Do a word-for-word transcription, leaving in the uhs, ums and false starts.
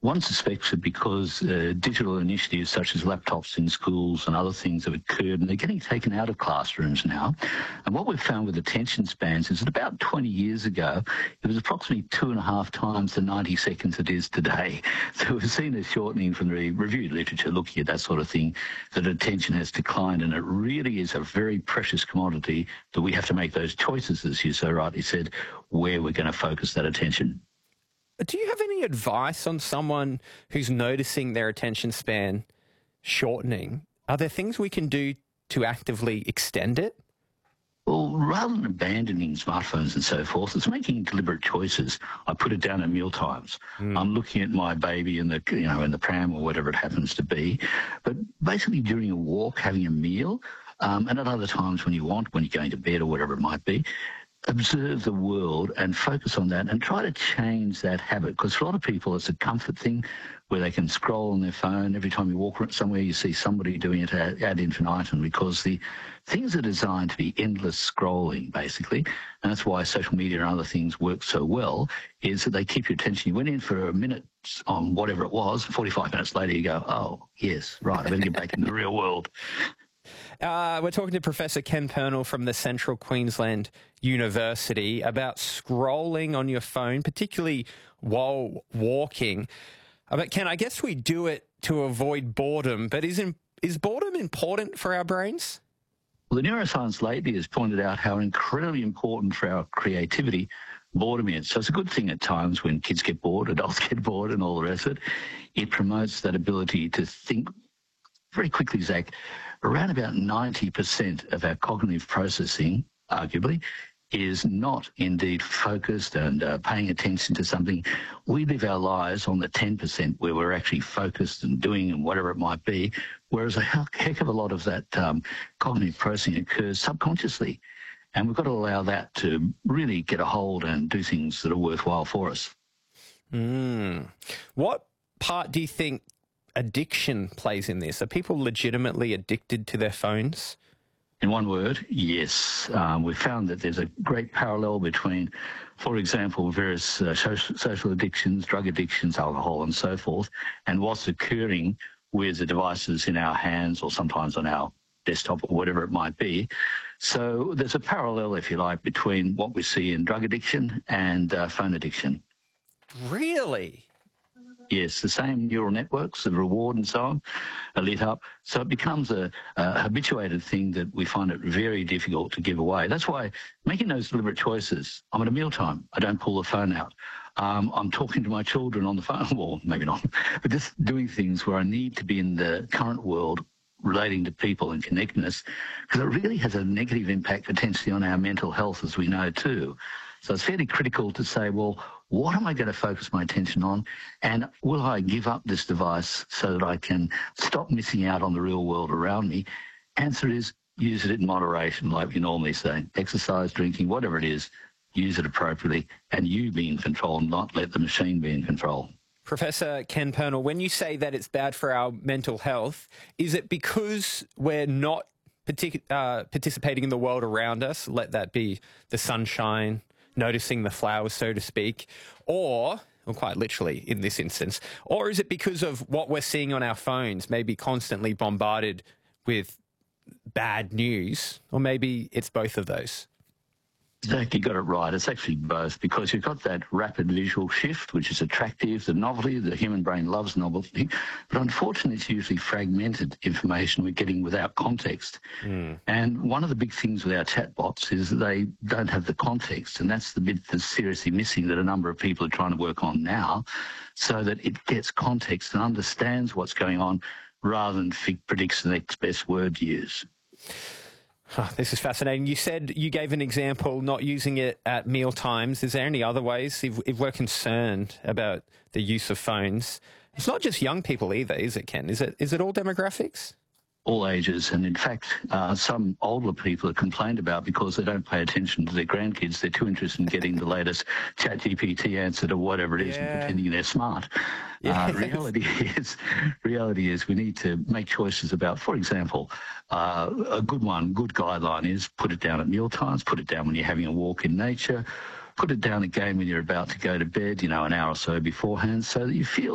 One suspects that because uh, digital initiatives such as laptops in schools and other things have occurred, and they're getting taken out of classrooms now. And what we've found with attention spans is that about twenty years ago, it was approximately two and a half times the ninety seconds it is today. So we've seen a shortening from the reviewed literature looking at that sort of thing, that attention has declined, and it really is a very precious commodity that we have to make those choices, as you so rightly said, where we're going to focus that attention. Do you have any advice on someone who's noticing their attention span shortening? Are there things we can do to actively extend it? Well, rather than abandoning smartphones and so forth, it's making deliberate choices. I put it down at meal times. Mm. I'm looking at my baby in the, you know, in the pram or whatever it happens to be. But basically during a walk, having a meal, um, and at other times when you want, when you're going to bed or whatever it might be, observe the world and focus on that and try to change that habit. Because for a lot of people, it's a comfort thing where they can scroll on their phone. Every time you walk somewhere, you see somebody doing it ad, ad infinitum, because the things are designed to be endless scrolling, basically. And that's why social media and other things work so well, is that they keep your attention. You went in for a minute on whatever it was, forty-five minutes later you go, oh, yes, right, I better get back in the real world. Uh, we're talking to Professor Ken Purnell from the Central Queensland University about scrolling on your phone, particularly while walking. Uh, but Ken, I guess we do it to avoid boredom, but is, in, is boredom important for our brains? Well, the neuroscience lately has pointed out how incredibly important for our creativity boredom is. So it's a good thing at times when kids get bored, adults get bored and all the rest of it. It promotes that ability to think very quickly, Zach. Around about ninety percent of our cognitive processing, arguably, is not indeed focused and uh, paying attention to something. We live our lives on the ten percent where we're actually focused and doing and whatever it might be, whereas a heck of a lot of that um, cognitive processing occurs subconsciously. And we've got to allow that to really get a hold and do things that are worthwhile for us. Mm. What part do you think addiction plays in this? Are people legitimately addicted to their phones? In one word, yes. Um, we've found that there's a great parallel between, for example, various uh, social, social addictions, drug addictions, alcohol and so forth, and what's occurring with the devices in our hands or sometimes on our desktop or whatever it might be. So there's a parallel, if you like, between what we see in drug addiction and uh, phone addiction. Really? Yes, the same neural networks, the reward and so on, are lit up. So it becomes a, a habituated thing that we find it very difficult to give away. That's why making those deliberate choices, I'm at a mealtime, I don't pull the phone out. Um, I'm talking to my children on the phone, well, maybe not, but just doing things where I need to be in the current world relating to people and connectedness, because it really has a negative impact potentially on our mental health, as we know too. So it's fairly critical to say, well, what am I going to focus my attention on? And will I give up this device so that I can stop missing out on the real world around me? Answer is, use it in moderation, like we normally say. Exercise, drinking, whatever it is, use it appropriately, and you be in control, not let the machine be in control. Professor Ken Purnell, when you say that it's bad for our mental health, is it because we're not partic- uh, participating in the world around us, let that be the sunshine, noticing the flowers, so to speak, or, or quite literally in this instance, or is it because of what we're seeing on our phones, maybe constantly bombarded with bad news, or maybe it's both of those? Zach, you got it right. It's actually both, because you've got that rapid visual shift, which is attractive, the novelty, the human brain loves novelty, but unfortunately it's usually fragmented information we're getting without context. Mm. And one of the big things with our chatbots is that they don't have the context, and that's the bit that's seriously missing that a number of people are trying to work on now, so that it gets context and understands what's going on rather than f- predicts the next best word to use. Oh, this is fascinating. You said you gave an example, not using it at meal times. Is there any other ways, if, if we're concerned about the use of phones? It's not just young people either, is it, Ken? Is it, is it all demographics? All ages, and in fact, uh, some older people are complained about because they don't pay attention to their grandkids. They're too interested in getting the latest ChatGPT answer to whatever it is, yeah, and pretending they're smart. Yes. Uh, reality is, reality is, we need to make choices about, for example, uh, a good one, good guideline is put it down at meal times, put it down when you're having a walk in nature, put it down again when you're about to go to bed, you know, an hour or so beforehand, so that you feel